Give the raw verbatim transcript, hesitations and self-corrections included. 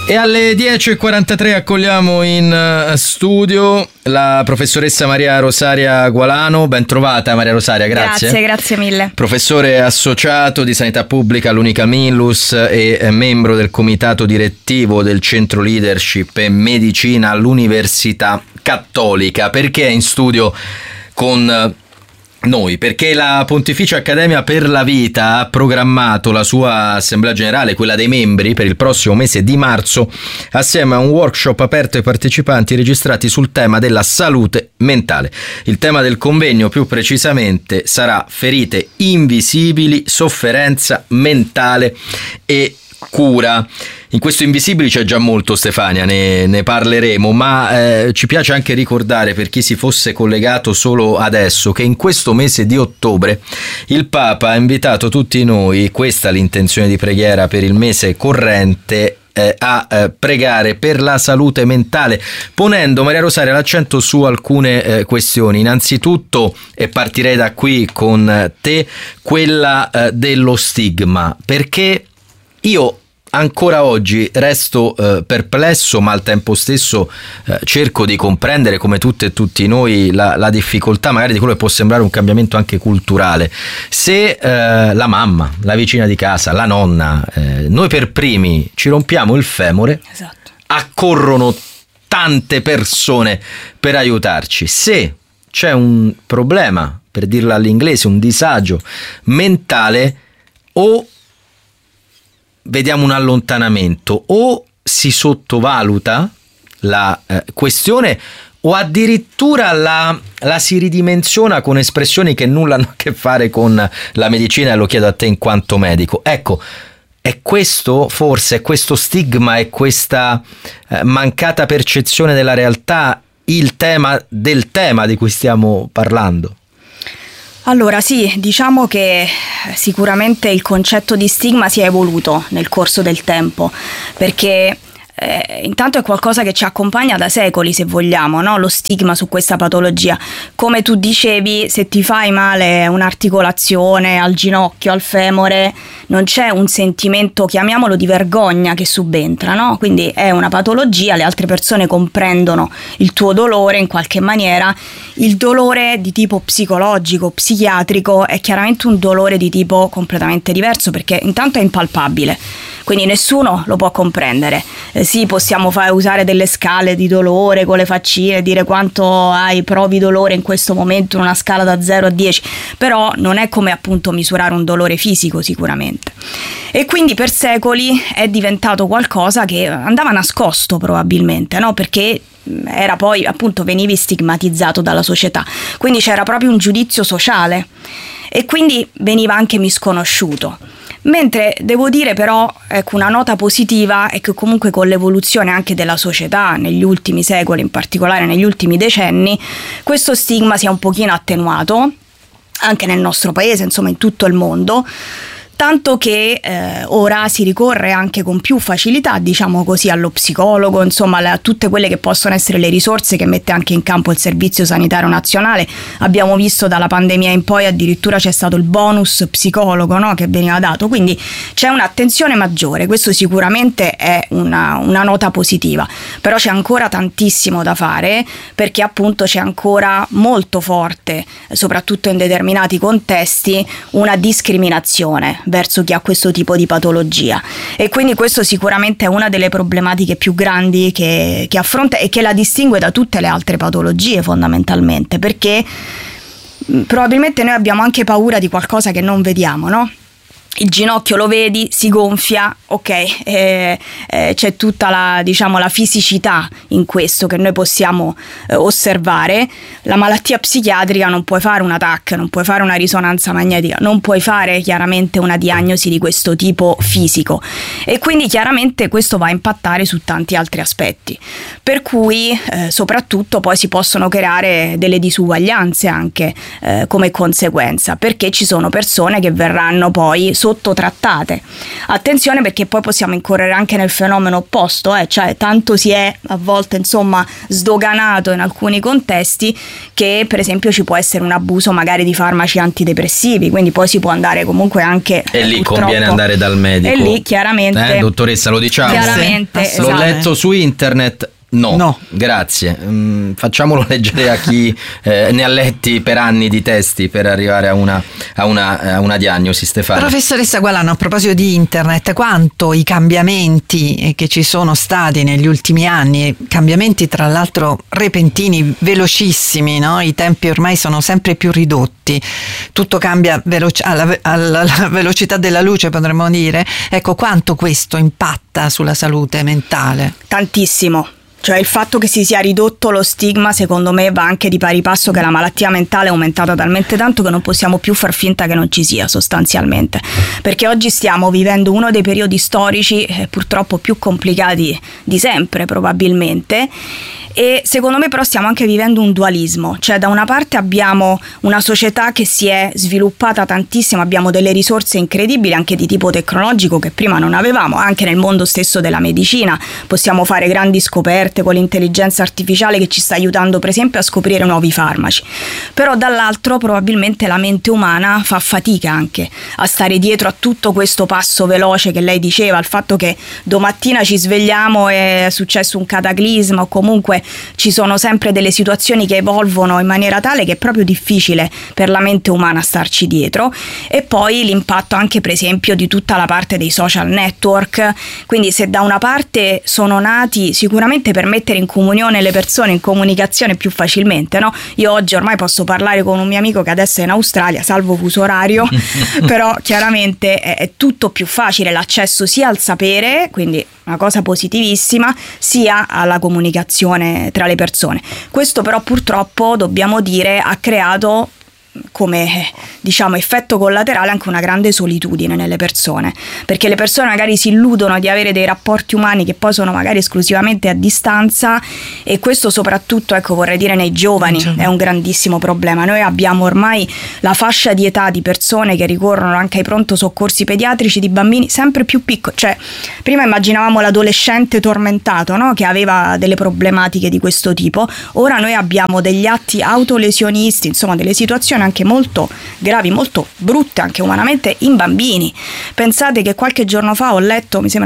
E alle dieci e quarantatré accogliamo in studio la professoressa Maria Rosaria Gualano. Ben trovata Maria Rosaria, grazie. Grazie, grazie mille. Professore associato di sanità pubblica all'Unicamillus e membro del comitato direttivo del Centro Leadership e Medicina all'Università Cattolica. Perché è in studio con noi? Perché la Pontificia Accademia per la Vita ha programmato la sua assemblea generale, quella dei membri, per il prossimo mese di marzo, assieme a un workshop aperto ai partecipanti registrati sul tema della salute mentale. Il tema del convegno, più precisamente, sarà ferite invisibili, sofferenza mentale e cura. In questo Invisibili c'è già molto, Stefania, ne, ne parleremo, ma eh, ci piace anche ricordare, per chi si fosse collegato solo adesso, che in questo mese di ottobre il Papa ha invitato tutti noi, questa è l'intenzione di preghiera per il mese corrente, eh, a eh, pregare per la salute mentale, ponendo, Maria Rosaria, l'accento su alcune eh, questioni. Innanzitutto, e partirei da qui con te, quella eh, dello stigma, perché io ancora oggi resto eh, perplesso, ma al tempo stesso eh, cerco di comprendere, come tutte e tutti noi, la, la difficoltà magari di quello che può sembrare un cambiamento anche culturale. Se eh, la mamma, la vicina di casa, la nonna, eh, noi per primi ci rompiamo il femore, esatto, accorrono tante persone per aiutarci. Se c'è un problema, per dirla all'inglese, un disagio mentale, o vediamo un allontanamento, o si sottovaluta la eh, questione, o addirittura la, la si ridimensiona con espressioni che nulla hanno a che fare con la medicina, e lo chiedo a te in quanto medico. Ecco, è questo forse, è questo stigma e questa eh, mancata percezione della realtà il tema del tema di cui stiamo parlando? Allora sì, diciamo che sicuramente il concetto di stigma si è evoluto nel corso del tempo, perché eh, intanto è qualcosa che ci accompagna da secoli, se vogliamo, no? Lo stigma su questa patologia. Come tu dicevi, se ti fai male un'articolazione al ginocchio, al femore, non c'è un sentimento, chiamiamolo, di vergogna che subentra, no? Quindi è una patologia, le altre persone comprendono il tuo dolore in qualche maniera. Il dolore di tipo psicologico, psichiatrico, è chiaramente un dolore di tipo completamente diverso, perché intanto è impalpabile, quindi nessuno lo può comprendere. Eh, sì, possiamo fare, usare delle scale di dolore con le faccine, dire quanto hai, provi dolore in questo momento in una scala da zero a dieci, però non è come appunto misurare un dolore fisico sicuramente. E quindi per secoli è diventato qualcosa che andava nascosto probabilmente, no? Perché era poi appunto, venivi stigmatizzato dalla società, quindi c'era proprio un giudizio sociale e quindi veniva anche misconosciuto. Mentre devo dire però, ecco, una nota positiva è che comunque con l'evoluzione anche della società negli ultimi secoli, in particolare negli ultimi decenni, questo stigma si è un pochino attenuato anche nel nostro paese, insomma in tutto il mondo, tanto che eh, ora si ricorre anche con più facilità, diciamo così, allo psicologo, insomma a tutte quelle che possono essere le risorse che mette anche in campo il Servizio Sanitario Nazionale. Abbiamo visto dalla pandemia in poi addirittura c'è stato il bonus psicologo, no, che veniva dato, quindi c'è un'attenzione maggiore, questo sicuramente è una, una nota positiva, però c'è ancora tantissimo da fare, perché appunto c'è ancora molto forte, soprattutto in determinati contesti, una discriminazione verso chi ha questo tipo di patologia, e quindi questo sicuramente è una delle problematiche più grandi che, che affronta e che la distingue da tutte le altre patologie fondamentalmente, perché probabilmente noi abbiamo anche paura di qualcosa che non vediamo, no? Il ginocchio lo vedi, si gonfia, ok, eh, eh, c'è tutta la, diciamo, la fisicità in questo che noi possiamo eh, osservare. La malattia psichiatrica non puoi fare una T A C, non puoi fare una risonanza magnetica, non puoi fare chiaramente una diagnosi di questo tipo fisico, e quindi chiaramente questo va a impattare su tanti altri aspetti, per cui eh, soprattutto poi si possono creare delle disuguaglianze anche eh, come conseguenza, perché ci sono persone che verranno poi sottotrattate. Attenzione, perché poi possiamo incorrere anche nel fenomeno opposto, eh? Cioè tanto si è a volte insomma sdoganato in alcuni contesti che per esempio ci può essere un abuso magari di farmaci antidepressivi, quindi poi si può andare comunque anche e lì conviene andare dal medico, e lì chiaramente eh, dottoressa, lo diciamo, chiaramente, sì, l'ho esatto. letto su internet. No, no, grazie. Mm, facciamolo leggere a chi eh, ne ha letti per anni di testi per arrivare a una, a una, a una diagnosi. Stefano. Professoressa Gualano, a proposito di internet, quanto i cambiamenti che ci sono stati negli ultimi anni, cambiamenti tra l'altro repentini, velocissimi, no? I tempi ormai sono sempre più ridotti, tutto cambia veloci- alla, alla, alla velocità della luce, potremmo dire. Ecco, quanto questo impatta sulla salute mentale? Tantissimo. Cioè il fatto che si sia ridotto lo stigma secondo me va anche di pari passo che la malattia mentale è aumentata talmente tanto che non possiamo più far finta che non ci sia, sostanzialmente, perché oggi stiamo vivendo uno dei periodi storici eh, purtroppo più complicati di sempre probabilmente, e secondo me però stiamo anche vivendo un dualismo, cioè da una parte abbiamo una società che si è sviluppata tantissimo, abbiamo delle risorse incredibili anche di tipo tecnologico che prima non avevamo, anche nel mondo stesso della medicina possiamo fare grandi scoperte con l'intelligenza artificiale che ci sta aiutando per esempio a scoprire nuovi farmaci, però dall'altro probabilmente la mente umana fa fatica anche a stare dietro a tutto questo passo veloce che lei diceva, il fatto che domattina ci svegliamo e è successo un cataclisma o comunque ci sono sempre delle situazioni che evolvono in maniera tale che è proprio difficile per la mente umana starci dietro, e poi l'impatto anche per esempio di tutta la parte dei social network, quindi se da una parte sono nati sicuramente per mettere in comunione le persone, in comunicazione più facilmente, no? Io oggi ormai posso parlare con un mio amico che adesso è in Australia, salvo fuso orario, però chiaramente è, è tutto più facile, l'accesso sia al sapere, quindi una cosa positivissima, sia alla comunicazione tra le persone. Questo però purtroppo dobbiamo dire ha creato come diciamo effetto collaterale anche una grande solitudine nelle persone, perché le persone magari si illudono di avere dei rapporti umani che poi sono magari esclusivamente a distanza, e questo soprattutto, ecco, vorrei dire nei giovani è un grandissimo problema. Noi abbiamo ormai la fascia di età di persone che ricorrono anche ai pronto soccorsi pediatrici di bambini sempre più piccoli, cioè prima immaginavamo l'adolescente tormentato, no? Che aveva delle problematiche di questo tipo, ora noi abbiamo degli atti autolesionisti, insomma delle situazioni anche molto gravi, molto brutte anche umanamente in bambini. Pensate che qualche giorno fa ho letto, mi sembra